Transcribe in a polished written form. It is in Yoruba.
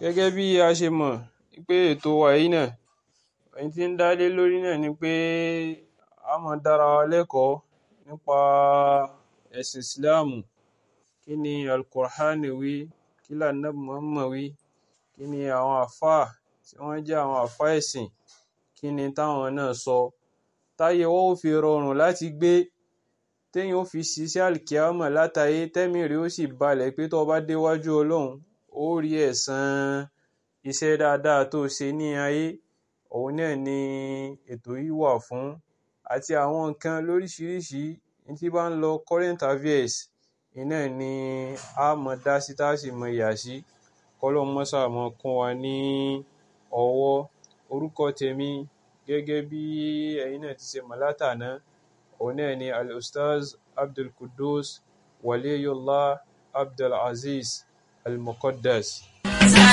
Gẹ́gẹ́ bí a ṣe mọ̀ pé ètò wa yìí náà, èyí tí ń dá lé lórí náà ni pé a máa dára wa lẹ́kọ̀ọ́ nípa ẹ̀sìn Ìsìláàmù. Kí ni Al-Qur'ani wí? Kí ni Ànábì Muhammad wí? Kí ni àwọn àfáà tí wọ́n jẹ́ àwọn àfáà ẹ̀sìn, kí ni táwọn náà sọ? Táyé wọ́n ó fi rọrùn láti gbé, téèyàn ó fi ṣiṣẹ́ àlìkíyámà látayé, tẹ́mì rẹ̀ ó sì balẹ̀ pé tó bá déwájú Ọlọ́run ó rí ẹ̀san iṣẹ́ dáadáa tó ṣe ní ayé. Òun náà ni ètò yìí wà fún, àti àwọn nǹkan lóríṣiríṣi tí bá ń lọ current affairs, iná ni a mọ̀ dá sí tá sì mọ̀ yà sí. Kọ́lọ́hun mọ́sà mọ́ kún wa ní ọwọ́. Orúkọ tèmi gẹ́gẹ́ bí ẹ̀yin náà ti ṣe mọ̀ látàná, òun náà ni Al-Ustaz Abdulqudus Waliyullah Abdulazeez Al-Muqaddas.